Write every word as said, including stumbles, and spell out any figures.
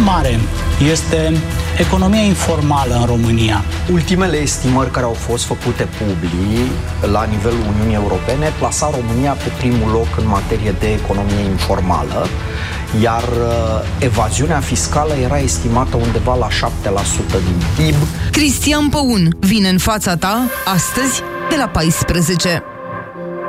mare este economia informală în România. Ultimele estimări care au fost făcute public la nivelul Uniunii Europene plasa România pe primul loc în materie de economie informală, iar evaziunea fiscală era estimată undeva la șapte la sută din P I B. Cristian Păun vine în fața ta astăzi de la paisprezece.